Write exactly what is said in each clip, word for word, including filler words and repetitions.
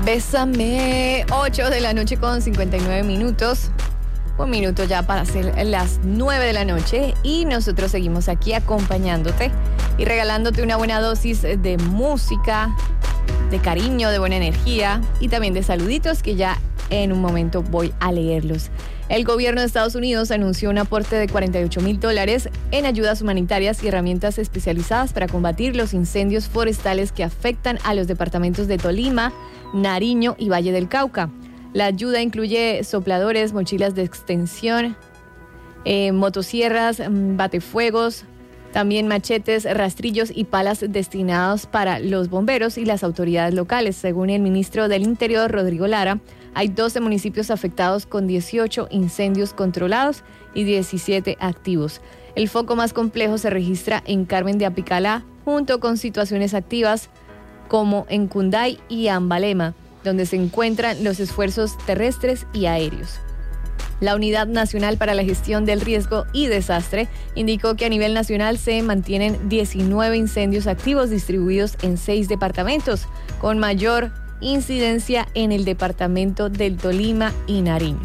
Bésame, ocho de la noche con cincuenta y nueve minutos. Un minuto ya para ser las nueve de la noche y nosotros seguimos aquí acompañándote y regalándote una buena dosis de música, de cariño, de buena energía y también de saluditos que ya en un momento voy a leerlos. El gobierno de Estados Unidos anunció un aporte de cuarenta y ocho mil dólares en ayudas humanitarias y herramientas especializadas para combatir los incendios forestales que afectan a los departamentos de Tolima, Nariño y Valle del Cauca. La ayuda incluye sopladores, mochilas de extensión, eh, motosierras, batefuegos, también machetes, rastrillos y palas destinados para los bomberos y las autoridades locales. Según el ministro del Interior, Rodrigo Lara, hay doce municipios afectados con dieciocho incendios controlados y diecisiete activos. El foco más complejo se registra en Carmen de Apicalá, junto con situaciones activas como en Cunday y Ambalema, donde se encuentran los esfuerzos terrestres y aéreos. La Unidad Nacional para la Gestión del Riesgo y Desastre indicó que a nivel nacional se mantienen diecinueve incendios activos distribuidos en seis departamentos, con mayor incidencia en el departamento del Tolima y Nariño.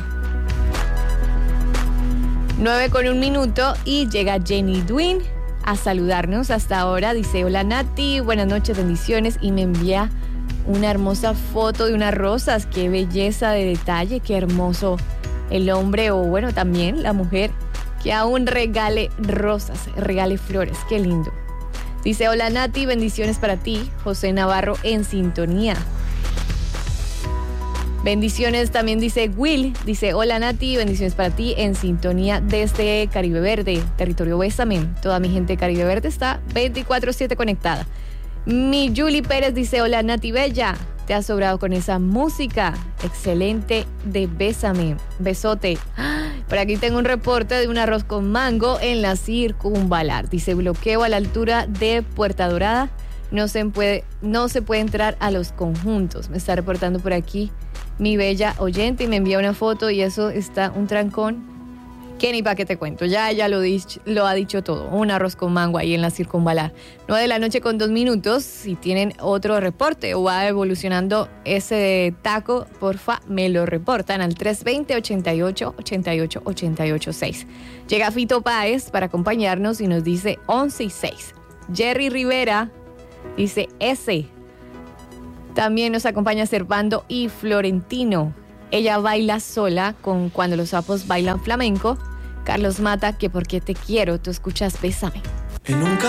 nueve con un minuto y llega Jenny Dwin a saludarnos hasta ahora. Dice: hola Nati, buenas noches, bendiciones, y me envía una hermosa foto de unas rosas. Qué belleza de detalle, qué hermoso el hombre, o bueno, también la mujer, que aún regale rosas, regale flores. Qué lindo. Dice: hola Nati, bendiciones para ti. José Navarro en sintonía. Bendiciones también dice Will. Dice: hola Nati, bendiciones para ti en sintonía desde Caribe Verde, territorio Bésame. Toda mi gente de Caribe Verde está veinticuatro siete conectada. Mi Julie Pérez dice: hola Nati Bella, te has sobrado con esa música excelente de Bésame. Besote. Por aquí tengo un reporte de un arroz con mango en la Circunvalar. Dice: bloqueo a la altura de Puerta Dorada. No se puede, no se puede entrar a los conjuntos. Me está reportando por aquí mi bella oyente y me envía una foto y eso está un trancón que ni para qué te cuento. Ya ella lo, dich, lo ha dicho todo. Un arroz con mango ahí en la Circunvalar. nueve de la noche con dos minutos. Si tienen otro reporte o va evolucionando ese taco, porfa, me lo reportan al tres dos cero, ochenta y ocho, ochenta y ocho, ochenta y ocho seis. Llega Fito Páez para acompañarnos y nos dice once y seis. Jerry Rivera dice S. También nos acompaña Servando y Florentino. Ella baila sola con Cuando los sapos bailan flamenco. Carlos Mata, que porque te quiero, tú escuchas Bésame.